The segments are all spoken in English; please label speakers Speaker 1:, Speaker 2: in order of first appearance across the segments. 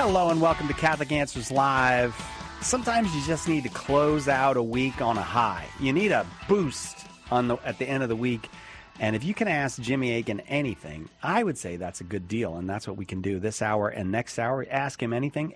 Speaker 1: Hello and welcome to Catholic Answers Live. Sometimes you just need to close out a week on a high. You need a boost at the end of the week. And if you can ask Jimmy Akin anything, I would say that's a good deal. And that's what we can do this hour and next hour. Ask him anything,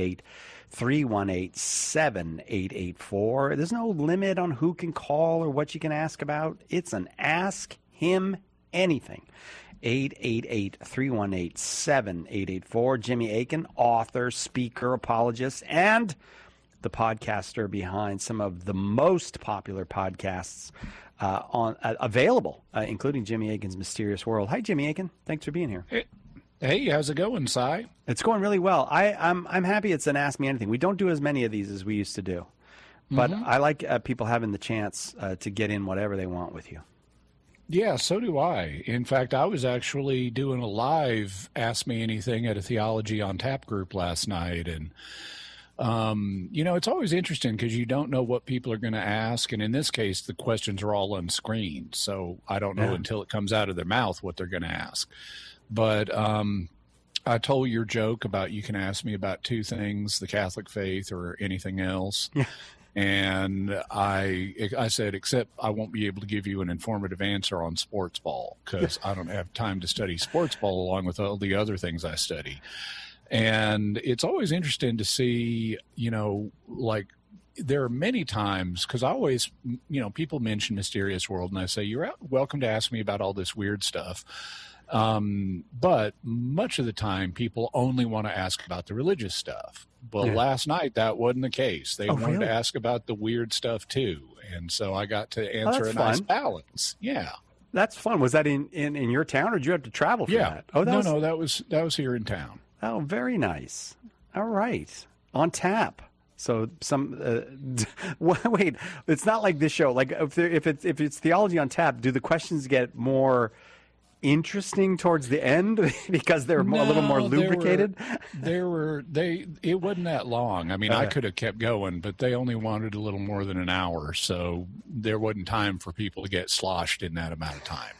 Speaker 1: 888-318-7884. There's no limit on who can call or what you can ask about. It's an ask him anything. 888-318-7884. Jimmy Akin, author, speaker, apologist, and the podcaster behind some of the most popular podcasts available, including Jimmy Akin's Mysterious World. Hi, Jimmy Akin. Thanks for being here.
Speaker 2: Hey, how's it going, Si?
Speaker 1: It's going really well. I'm happy it's an Ask Me Anything. We don't do as many of these as we used to do, but I like people having the chance to get in whatever they want with you.
Speaker 2: Yeah, so do I. In fact, I was actually doing a live Ask Me Anything at a Theology on Tap group last night. And, it's always interesting because you don't know what people are going to ask. And in this case, the questions are all unscreened. So I don't know until it comes out of their mouth what they're going to ask. But I told your joke about you can ask me about two things, the Catholic faith or anything else. Yeah. And I said, except I won't be able to give you an informative answer on sports ball because I don't have time to study sports ball along with all the other things I study. And it's always interesting to see, there are many times, because I always, people mention Mysterious World and I say, you're welcome to ask me about all this weird stuff. But much of the time people only want to ask about the religious stuff. Well, last night that wasn't the case. They wanted to ask about the weird stuff too. And so I got to answer a nice balance. Yeah.
Speaker 1: That's fun. Was that in your town or did you have to travel for that? Oh,
Speaker 2: that was here in town.
Speaker 1: Oh, very nice. All right. On tap. So wait, it's not like this show. Like if it's Theology on Tap, do the questions get more interesting towards the end because they're a little more lubricated?
Speaker 2: It wasn't that long. I mean, I could have kept going, but they only wanted a little more than an hour, so there wasn't time for people to get sloshed in that amount of time.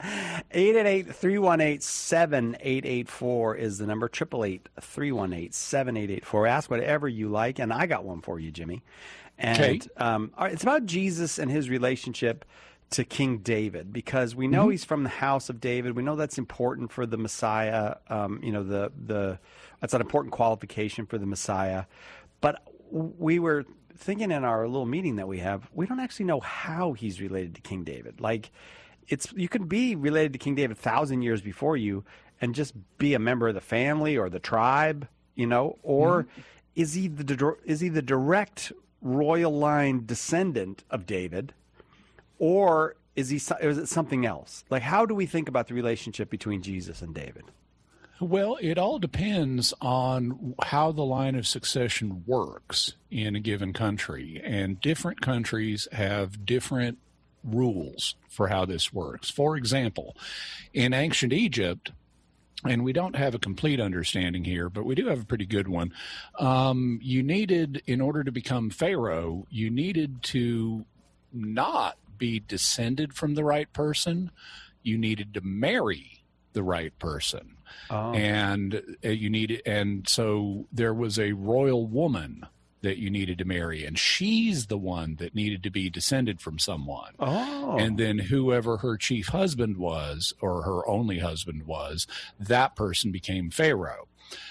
Speaker 1: 888-318-7884 is the number. 888-318-7884. Ask whatever you like, and I got one for you, Jimmy. And all right, it's about Jesus and his relationship to King David, because we know he's from the house of David. We know that's important for the Messiah. That's an important qualification for the Messiah. But we were thinking in our little meeting that we have, we don't actually know how he's related to King David. Like, you could be related to King David 1,000 years before you and just be a member of the family or the tribe, or is he the direct royal line descendant of David? Or is it something else? Like, how do we think about the relationship between Jesus and David?
Speaker 2: Well, it all depends on how the line of succession works in a given country. And different countries have different rules for how this works. For example, in ancient Egypt, and we don't have a complete understanding here, but we do have a pretty good one. You needed, in order to become Pharaoh, you needed to not be descended from the right person. You needed to marry the right person. And so there was a royal woman that you needed to marry, and she's the one that needed to be descended from someone. And then whoever her chief husband was, or her only husband was, that person became Pharaoh.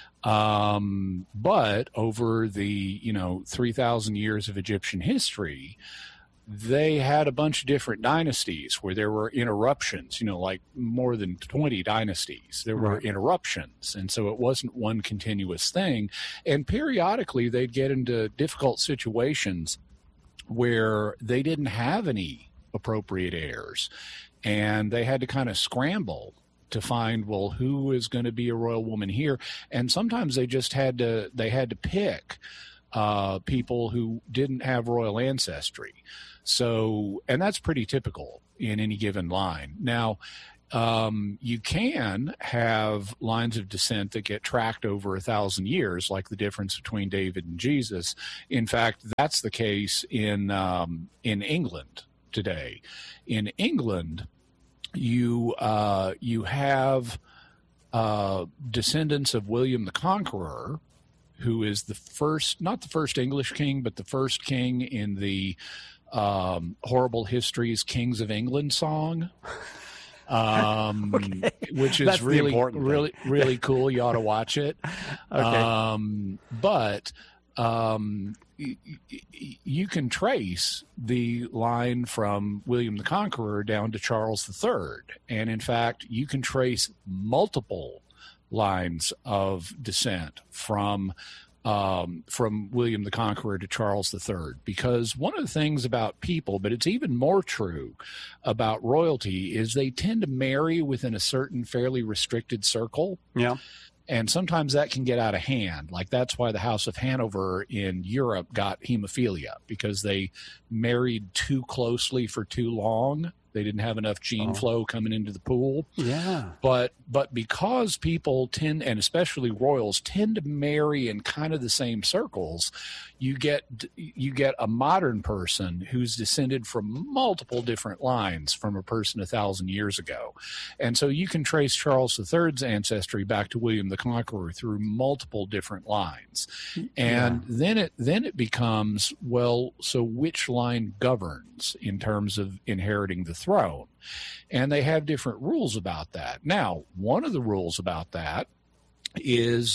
Speaker 2: But over the 3,000 years of Egyptian history, they had a bunch of different dynasties where there were interruptions, like more than 20 dynasties. There were interruptions. And so it wasn't one continuous thing. And periodically they'd get into difficult situations where they didn't have any appropriate heirs. And they had to kind of scramble to find, well, who is going to be a royal woman here? And sometimes they just had to pick people who didn't have royal ancestry. So, and that's pretty typical in any given line. Now, you can have lines of descent that get tracked over 1,000 years, like the difference between David and Jesus. In fact, that's the case in England today. In England, you have descendants of William the Conqueror who is the first, not the first English king, but the first king in the Horrible Histories Kings of England song.
Speaker 1: Okay.
Speaker 2: Which is
Speaker 1: That's
Speaker 2: really cool. You ought to watch it.
Speaker 1: Okay.
Speaker 2: But you can trace the line from William the Conqueror down to Charles III. And in fact, you can trace multiple lines of descent from William the Conqueror to Charles III, because one of the things about people, but it's even more true about royalty, is they tend to marry within a certain fairly restricted circle.
Speaker 1: Yeah.
Speaker 2: And sometimes that can get out of hand. Like that's why the House of Hanover in Europe got hemophilia, because they married too closely for too long. They didn't have enough gene flow coming into the pool.
Speaker 1: Yeah.
Speaker 2: But because people tend, and especially royals, tend to marry in kind of the same circles, you get a modern person who's descended from multiple different lines from a person 1,000 years ago. And so you can trace Charles III's ancestry back to William the Conqueror through multiple different lines. And then it becomes, well, so which line governs in terms of inheriting the throne? And they have different rules about that. Now, one of the rules about that is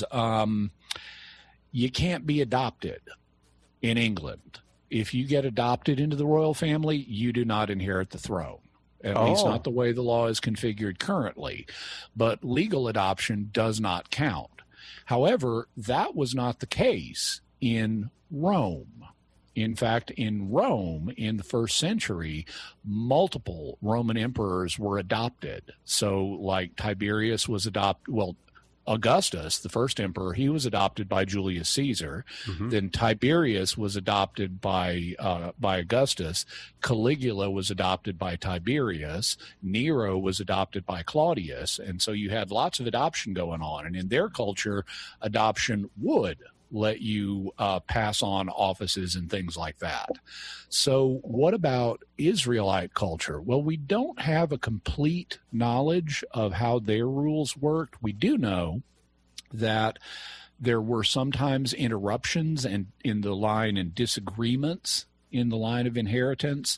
Speaker 2: you can't be adopted in England. If you get adopted into the royal family, you do not inherit the throne. At least not the way the law is configured currently. But legal adoption does not count. However, that was not the case in Rome. In fact, in Rome, in the first century, multiple Roman emperors were adopted. So, like Tiberius was adopted, well, Augustus, the first emperor, he was adopted by Julius Caesar. Mm-hmm. Then Tiberius was adopted by Augustus. Caligula was adopted by Tiberius. Nero was adopted by Claudius. And so you had lots of adoption going on. And in their culture, adoption would let you pass on offices and things like that. So what about Israelite culture? Well, we don't have a complete knowledge of how their rules worked. We do know that there were sometimes interruptions and in the line and disagreements in the line of inheritance.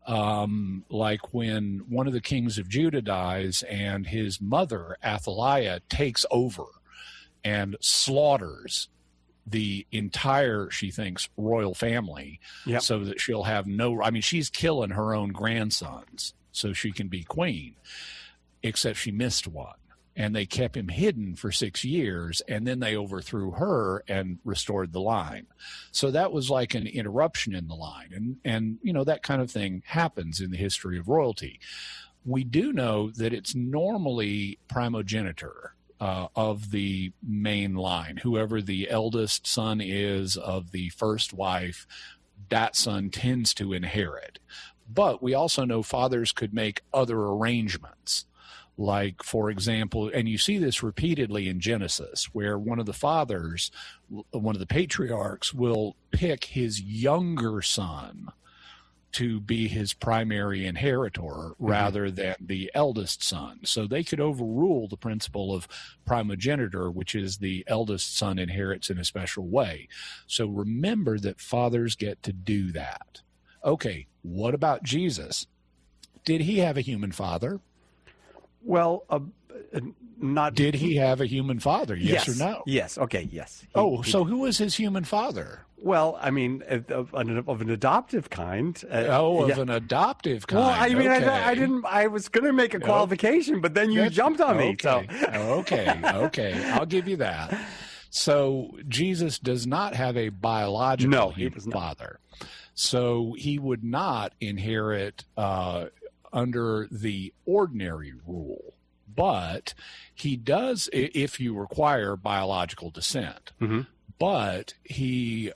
Speaker 2: Like when one of the kings of Judah dies and his mother, Athaliah, takes over and slaughters the entire, she thinks, royal family, so that she'll have she's killing her own grandsons so she can be queen, except she missed one. And they kept him hidden for 6 years, and then they overthrew her and restored the line. So that was like an interruption in the line. And that kind of thing happens in the history of royalty. We do know that it's normally primogeniture of the main line. Whoever the eldest son is of the first wife, that son tends to inherit. But we also know fathers could make other arrangements. Like, for example, and you see this repeatedly in Genesis, where one of the fathers, one of the patriarchs, will pick his younger son to be his primary inheritor rather than the eldest son. So they could overrule the principle of primogeniture, which is the eldest son inherits in a special way. So remember that fathers get to do that. Okay, what about Jesus? Did he have a human father?
Speaker 1: Well, not.
Speaker 2: Did he have a human father? Yes or no?
Speaker 1: Yes. Okay. Yes.
Speaker 2: So who was his human father?
Speaker 1: Well, I mean, of an adoptive kind.
Speaker 2: Of an adoptive kind.
Speaker 1: Well, I mean, okay. I was going to make a qualification, but then you jumped on me. So.
Speaker 2: Okay. I'll give you that. So Jesus does not have a biological human father. So he would not inherit under the ordinary rule. But he does if you require biological descent. Mm-hmm. But he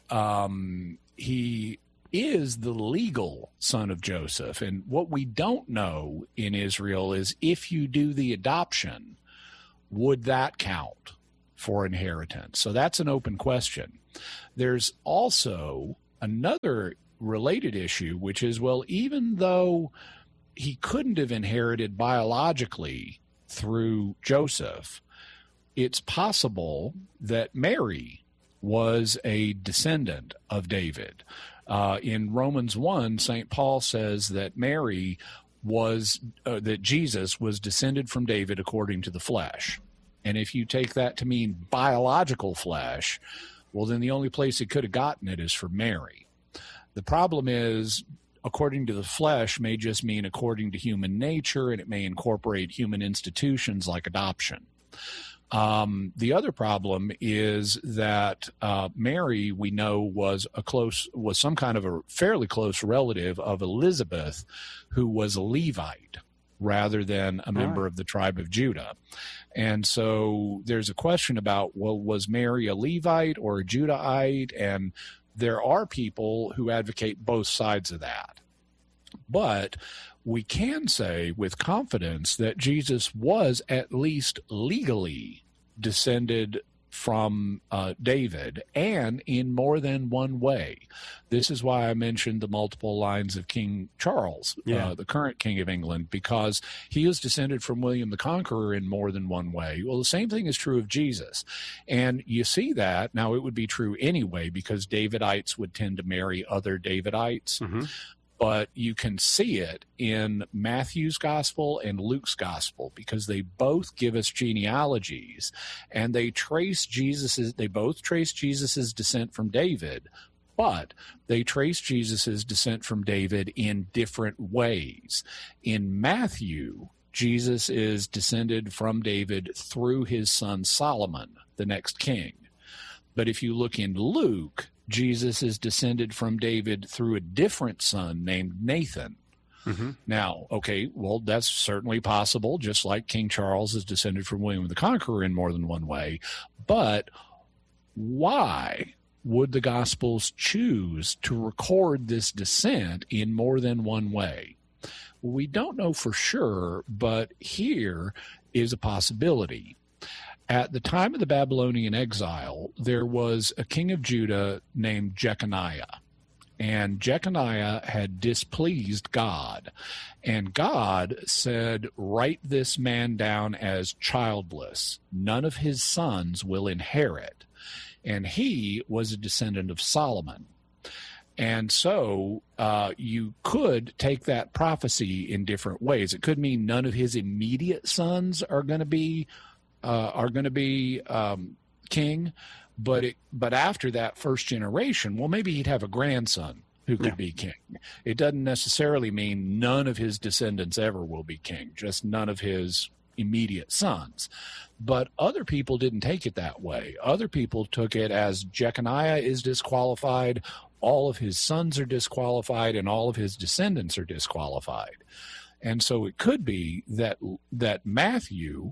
Speaker 2: is the legal son of Joseph. And what we don't know in Israel is if you do the adoption, would that count for inheritance? So that's an open question. There's also another related issue, which is, well, even though he couldn't have inherited biologically through Joseph, it's possible that Mary was a descendant of David. In Romans 1, St. Paul says that that Jesus was descended from David according to the flesh. And if you take that to mean biological flesh, well, then the only place it could have gotten it is from Mary. The problem is, according to the flesh may just mean according to human nature, and it may incorporate human institutions like adoption. The other problem is that Mary, we know, was some kind of a fairly close relative of Elizabeth, who was a Levite rather than a member of the tribe of Judah. And so there's a question about, well, was Mary a Levite or a Judahite? And there are people who advocate both sides of that. But we can say with confidence that Jesus was at least legally descended from David, and in more than one way. This is why I mentioned the multiple lines of King Charles, the current King of England, because he is descended from William the Conqueror in more than one way. Well, the same thing is true of Jesus. And you see that, now it would be true anyway, because Davidites would tend to marry other Davidites. Mm-hmm. But you can see it in Matthew's gospel and Luke's gospel, because they both give us genealogies, and they both trace Jesus's descent from David, but they trace Jesus's descent from David in different ways. In Matthew, Jesus is descended from David through his son Solomon, the next king. But if you look in Luke, Jesus is descended from David through a different son named Nathan. Mm-hmm. Now, okay, well, that's certainly possible, just like King Charles is descended from William the Conqueror in more than one way. But why would the Gospels choose to record this descent in more than one way? We don't know for sure, but here is a possibility. At the time of the Babylonian exile, there was a king of Judah named Jeconiah. And Jeconiah had displeased God. And God said, write this man down as childless. None of his sons will inherit. And he was a descendant of Solomon. And so you could take that prophecy in different ways. It could mean none of his immediate sons are going to be king, but after that first generation, well, maybe he'd have a grandson who could be king. It doesn't necessarily mean none of his descendants ever will be king, just none of his immediate sons. But other people didn't take it that way. Other people took it as Jeconiah is disqualified, all of his sons are disqualified, and all of his descendants are disqualified. And so it could be that Matthew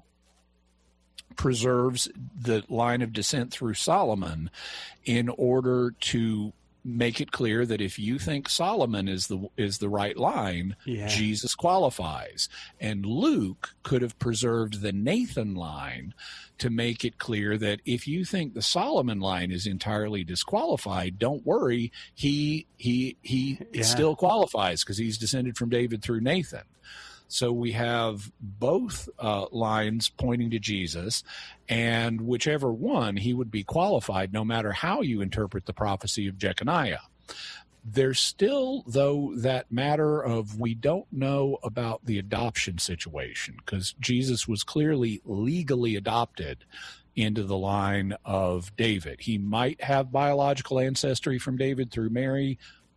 Speaker 2: preserves the line of descent through Solomon in order to make it clear that if you think Solomon is the right line, Jesus qualifies. And Luke could have preserved the Nathan line to make it clear that if you think the Solomon line is entirely disqualified, don't worry, he still qualifies because he's descended from David through Nathan. So we have both lines pointing to Jesus, and whichever one, he would be qualified no matter how you interpret the prophecy of Jeconiah. There's still, though, that matter of we don't know about the adoption situation, because Jesus was clearly legally adopted into the line of David. He might have biological ancestry from David through Mary,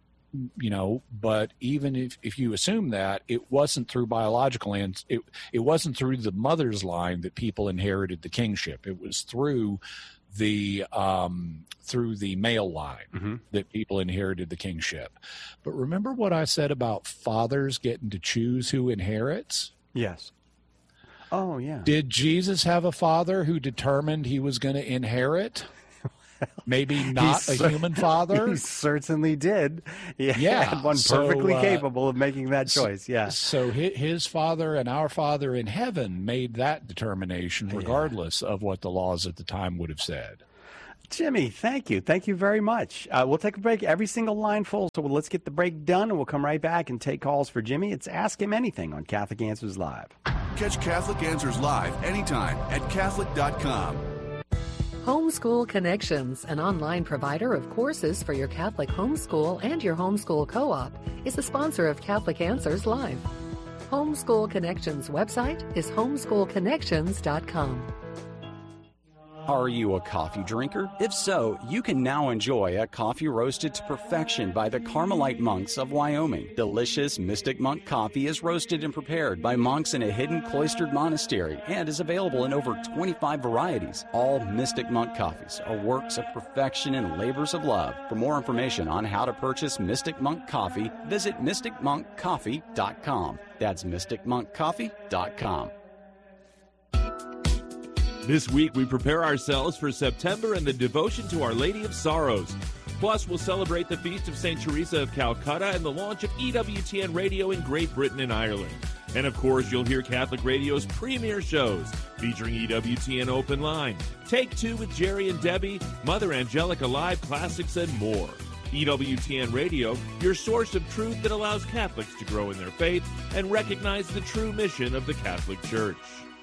Speaker 2: but even if you assume that, it wasn't through biological it wasn't through the mother's line that people inherited the kingship. It was through the male line that people inherited the kingship. But remember what I said about fathers getting to choose who inherits?
Speaker 1: Yes. Oh, yeah.
Speaker 2: Did Jesus have a father who determined he was going to inherit? Maybe not a human father.
Speaker 1: He certainly did. He had one perfectly capable of making that choice. Yeah.
Speaker 2: So his father and our Father in heaven made that determination regardless of what the laws at the time would have said.
Speaker 1: Jimmy, thank you. Thank you very much. We'll take a break. Every single line full. So let's get the break done, and we'll come right back and take calls for Jimmy. It's Ask Him Anything on Catholic Answers Live.
Speaker 3: Catch Catholic Answers Live anytime at Catholic.com. Homeschool Connections, an online provider of courses for your Catholic homeschool and your homeschool co-op, is the sponsor of Catholic Answers Live. Homeschool Connections website is homeschoolconnections.com.
Speaker 4: Are you a coffee drinker? If so, you can now enjoy a coffee roasted to perfection by the Carmelite monks of Wyoming. Delicious Mystic Monk coffee is roasted and prepared by monks in a hidden cloistered monastery and is available in over 25 varieties. All Mystic Monk coffees are works of perfection and labors of love. For more information on how to purchase Mystic Monk coffee, visit mysticmonkcoffee.com. That's mysticmonkcoffee.com.
Speaker 5: This week, we prepare ourselves for September and the devotion to Our Lady of Sorrows. Plus, we'll celebrate the Feast of St. Teresa of Calcutta and the launch of EWTN Radio in Great Britain and Ireland. And, of course, you'll hear Catholic Radio's premier shows featuring EWTN Open Line, Take Two with Jerry and Debbie, Mother Angelica Live Classics, and more. EWTN Radio, your source of truth that allows Catholics to grow in their faith and recognize the true mission of the Catholic Church.